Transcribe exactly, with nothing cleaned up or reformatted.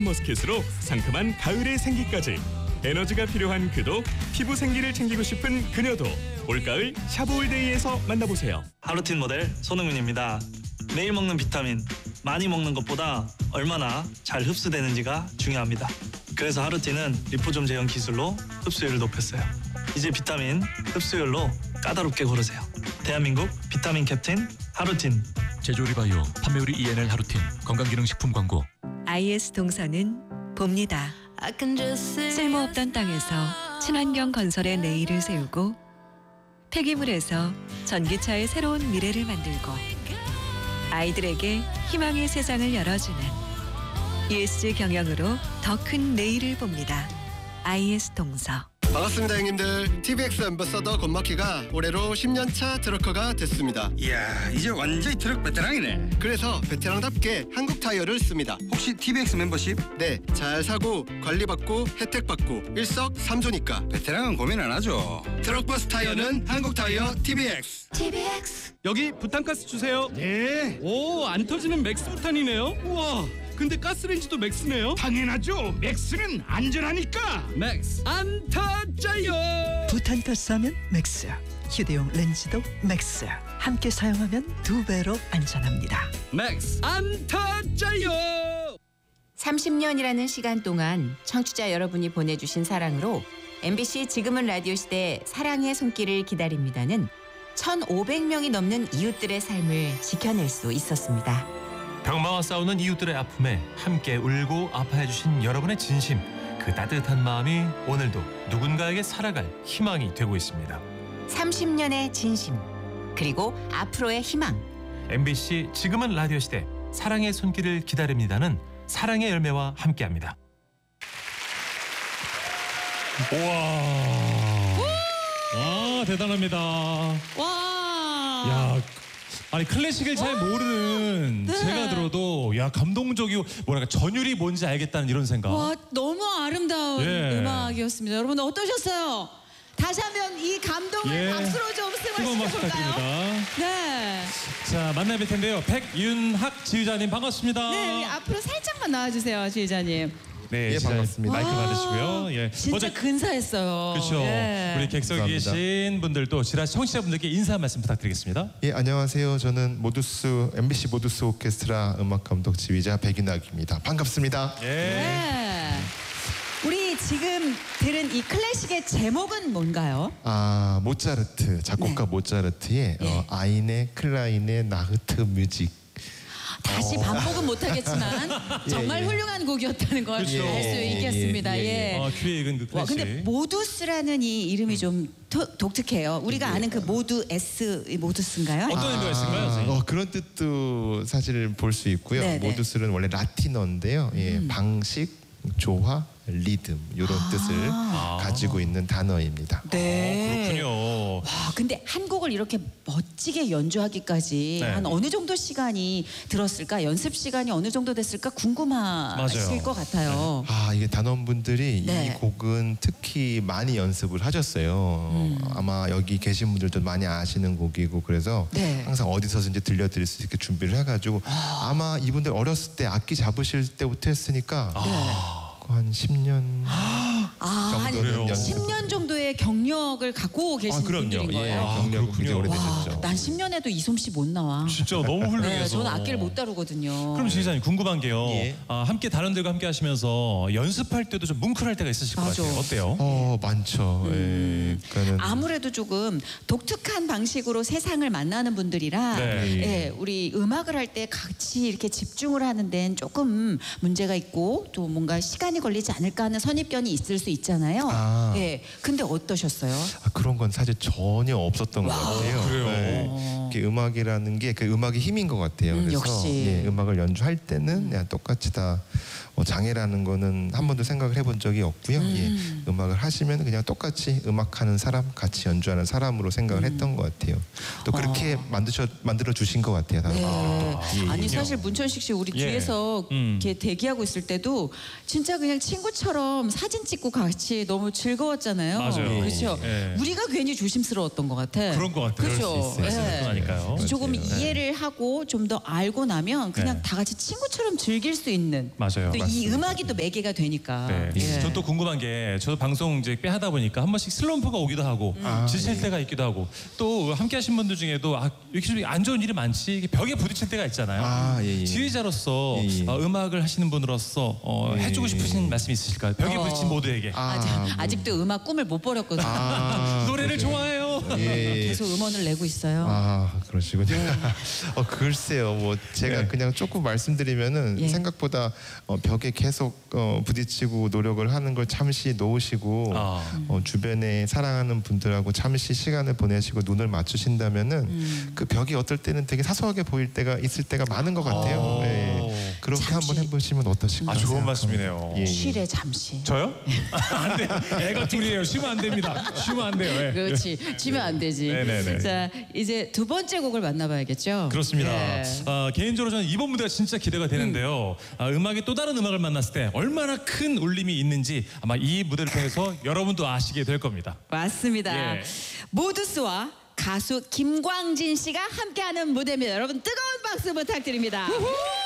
머스켓으로 상큼한 가을의 생기까지 에너지가 필요한 그도 피부 생기를 챙기고 싶은 그녀도 올가을 샤브올데이에서 만나보세요. 하루틴 모델 손흥민입니다. 매일 먹는 비타민 많이 먹는 것보다 얼마나 잘 흡수되는지가 중요합니다. 그래서 하루틴은 리포좀 제형 기술로 흡수율을 높였어요. 이제 비타민 흡수율로 까다롭게 고르세요. 대한민국 비타민 캡틴 하루틴. 제조리 바이오 판매우리 이엔엘 하루틴 건강기능식품 광고. 아이에스 동서는 봅니다. 쓸모없던 땅에서 친환경 건설의 내일을 세우고 폐기물에서 전기차의 새로운 미래를 만들고 아이들에게 희망의 세상을 열어주는 이에스지 경영으로 더 큰 내일을 봅니다. 아이에스 동서. 반갑습니다 형님들. 티비엑스 앰버서더 권마키가 올해로 십 년 차 트럭커가 됐습니다. 이야, 이제 완전히 트럭 베테랑이네. 그래서 베테랑답게 한국 타이어를 씁니다. 혹시 티비엑스 멤버십? 네, 잘 사고 관리받고 혜택받고 일석삼조니까 베테랑은 고민 안 하죠. 트럭버스 타이어는 한국 타이어 티비엑스. 티비엑스. 여기 부탄가스 주세요. 네. 오, 안 터지는 맥스 부탄이네요. 우와, 근데 가스레인지도 맥스네요. 당연하죠. 맥스는 안전하니까. 맥스 안 터져요. 부탄가스 하면 맥스, 휴대용 렌즈도 맥스. 함께 사용하면 두 배로 안전합니다. 맥스 안 터져요. 삼십 년이라는 시간 동안 청취자 여러분이 보내주신 사랑으로 엠비씨 지금은 라디오 시대 사랑의 손길을 기다립니다는 천오백 명이 넘는 이웃들의 삶을 지켜낼 수 있었습니다. 병마와 싸우는 이웃들의 아픔에 함께 울고 아파해주신 여러분의 진심, 그 따뜻한 마음이 오늘도 누군가에게 살아갈 희망이 되고 있습니다. 삼십 년의 진심, 그리고 앞으로의 희망. 엠비씨 지금은 라디오 시대 사랑의 손길을 기다립니다는 사랑의 열매와 함께합니다. 우와. 와, 대단합니다. 와. 야, 아니 클래식을 잘 모르는 네. 제가 들어도 야 감동적이고 뭐랄까 전율이 뭔지 알겠다는 이런 생각. 와, 너무 아름다운 예. 음악이었습니다. 여러분 어떠셨어요? 다시 한번 이 감동을 예. 박수로 좀 뜨거운 박수 승화시켜볼까요? 부탁드립니다. 네. 자, 만나뵐 텐데요. 백윤학 지휘자님 반갑습니다. 네, 앞으로 살짝만 나와주세요, 지휘자님. 네, 예, 지휘자님 반갑습니다. 마이크 와, 받으시고요. 예. 진짜 먼저 근사했어요. 그렇죠. 예. 우리 객석에 감사합니다. 계신 분들도 지라시 청취자분들께 인사 한 말씀 부탁드리겠습니다. 예, 안녕하세요. 저는 모두스 엠비씨 모두스 오케스트라 음악 감독 지휘자 백윤학입니다. 반갑습니다. 예. 네. 우리 지금 들은 이 클래식의 제목은 뭔가요? 아, 모차르트 작곡가 네. 모차르트의 예. 어, 아이네 클라인의 나흐트 뮤직. 다시 반복은 못하겠지만 정말 예. 훌륭한 곡이었다는 걸 알 수 그렇죠. 있겠습니다. 예, 예, 예. 어, 귀에 익은 그 와, 클래식. 근데 모두스라는 이 이름이 좀 토- 독특해요. 우리가 아는 그 모두 S 이 모두스인가요? 어떤 의미가 있을까요, 아, 선생님? 어, 그런 뜻도 사실 볼 수 있고요. 네네. 모두스는 원래 라틴어인데요. 예, 음. 방식, 조화, 리듬 이런 뜻을 가지고 있는 단어입니다. 네. 어, 그렇군요. 와, 근데 한 곡을 이렇게 멋지게 연주하기까지 네. 한 어느 정도 시간이 들었을까? 연습 시간이 어느 정도 됐을까? 궁금하실 맞아요. 것 같아요. 아, 이게 단원분들이 네. 이 곡은 특히 많이 연습을 하셨어요. 음. 아마 여기 계신 분들도 많이 아시는 곡이고 그래서 네. 항상 어디서든지 들려드릴 수 있게 준비를 해가지고 아마 이분들 어렸을 때 악기 잡으실 때부터 했으니까 한 십 년 아, 한 정도는 연습. 십 년 정도의 경력을 갖고 계신 아, 그럼요. 분들인 예, 거예요. 아, 경력은 그렇군요. 굉장히 와, 오래되셨죠. 난 십 년에도 이 솜씨 못 나와. 진짜 너무 네, 훌륭해서. 저는 악기를 못 다루거든요. 그럼 지휘자님 궁금한 게요. 예. 아, 함께 단원들과 함께 하시면서 연습할 때도 좀 뭉클할 때가 있으실 것 맞아. 같아요. 어때요? 어, 많죠. 음. 예, 그러니까는 아무래도 조금 독특한 방식으로 세상을 만나는 분들이라 네. 예, 우리 음악을 할 때 같이 이렇게 집중을 하는 데는 조금 문제가 있고 또 뭔가 시간이 걸리지 않을까 하는 선입견이 있을 수 있잖아요. 아. 예, 근데 어떠셨어요? 아, 그런 건 사실 전혀 없었던 것 같아요. 그래요? 네. 이게 음악이라는 게 그 음악의 힘인 것 같아요. 음, 그래서 역시. 예, 음악을 연주할 때는 그냥 똑같이 다 어, 장애라는 거는 한 번도 생각을 해본 적이 없고요. 음. 예, 음악을 하시면 그냥 똑같이 음악하는 사람, 같이 연주하는 사람으로 생각을 했던 것 같아요. 또 그렇게 만드셔 만들어 주신 것 같아요. 다른 네. 분들도. 예, 아니 예. 사실 문천식 씨 우리 예. 뒤에서 음. 이렇게 대기하고 있을 때도 진짜 그냥 친구처럼 사진 찍고 같이 너무 즐거웠잖아요. 맞아요. 그렇죠. 예. 우리가 괜히 조심스러웠던 것 같아. 그런 것 같아요. 그렇죠. 그럴 수 있어요. 예. 그러니까요. 조금 맞아요. 이해를 하고 좀 더 알고 나면 그냥 네. 다 같이 친구처럼 즐길 수 있는 맞아요. 또 이 맞습니다. 음악이 또 매개가 되니까. 네. 예. 전 또 궁금한 게 저도 방송 이제 꽤 하다 보니까 한 번씩 슬럼프가 오기도 하고 아, 지칠 예. 때가 있기도 하고 또 함께 하신 분들 중에도 아, 이렇게 안 좋은 일이 많지 이게 벽에 부딪힐 때가 있잖아요. 아, 예, 예. 지휘자로서 예, 예. 어, 음악을 하시는 분으로서 어, 예. 해주고 싶으신 말씀이 있으실까요? 벽에 어. 부딪힌 모두에게. 아, 아직, 뭐. 아직도 음악 꿈을 못 버렸거든요. 아, 노래를 그러세요. 좋아해요. 예. 계속 음원을 내고 있어요. 아 그러시군요. 어 글쎄요, 뭐 제가 네. 그냥 조금 말씀드리면은 예. 생각보다 어, 벽에 계속 어, 부딪히고 노력을 하는 걸 잠시 놓으시고 아. 어, 주변에 사랑하는 분들하고 잠시 시간을 보내시고 눈을 맞추신다면은 음. 그 벽이 어떨 때는 되게 사소하게 보일 때가 있을 때가 많은 것 같아요. 오. 예. 그렇게 잠시. 한번 해보시면 어떠실까? 아, 좋은 생각합니다. 말씀이네요. 예, 예. 쉬래 잠시. 저요? 안 돼. 애가 둘이에요. 쉬면 안 됩니다. 쉬면 안 돼요. 예. 그렇지. 쉬면 안 되지. 네네네. 자, 이제 두 번째 곡을 만나봐야겠죠. 그렇습니다. 예. 어, 개인적으로 저는 이번 무대가 진짜 기대가 되는데요. 아, 음악이 또 다른 음악을 만났을 때 얼마나 큰 울림이 있는지 아마 이 무대를 통해서 여러분도 아시게 될 겁니다. 맞습니다. 예. 모두스와 가수 김광진 씨가 함께하는 무대입니다. 여러분 뜨거운 박수 부탁드립니다.